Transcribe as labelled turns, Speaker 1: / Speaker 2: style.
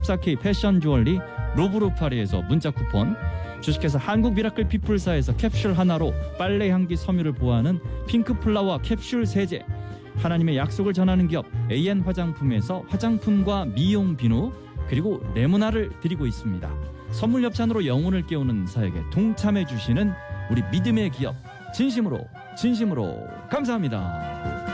Speaker 1: 14K 패션 주얼리 루브르 파리에서 문자 쿠폰, 주식회사 한국 미라클 피플사에서 캡슐 하나로 빨래 향기 섬유를 보호하는 핑크 플라워 캡슐 세제, 하나님의 약속을 전하는 기업 AN 화장품에서 화장품과 미용 비누, 그리고 레모나를 드리고 있습니다. 선물 협찬으로 영혼을 깨우는 사역에 동참해 주시는 우리 믿음의 기업 진심으로 감사합니다.